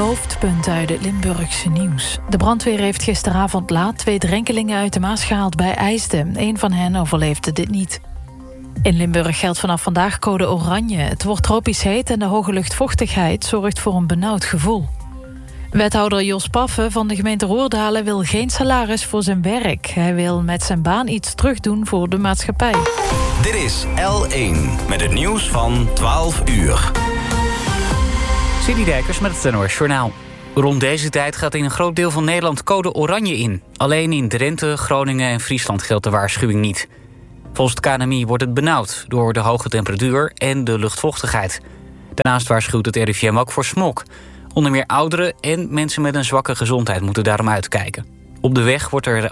Hoofdpunten uit het Limburgse nieuws. De brandweer heeft gisteravond laat 2 drenkelingen uit de Maas gehaald bij IJsden. 1 van hen overleefde dit niet. In Limburg geldt vanaf vandaag code oranje. Het wordt tropisch heet en de hoge luchtvochtigheid zorgt voor een benauwd gevoel. Wethouder Jos Paffen van de gemeente Roerdalen wil geen salaris voor zijn werk. Hij wil met zijn baan iets terugdoen voor de maatschappij. Dit is L1 met het nieuws van 12 uur. City Dijkers met het NOS Journaal. Rond deze tijd gaat in een groot deel van Nederland code oranje in. Alleen in Drenthe, Groningen en Friesland geldt de waarschuwing niet. Volgens het KNMI wordt het benauwd door de hoge temperatuur en de luchtvochtigheid. Daarnaast waarschuwt het RIVM ook voor smog. Onder meer ouderen en mensen met een zwakke gezondheid moeten daarom uitkijken. Op de weg wordt er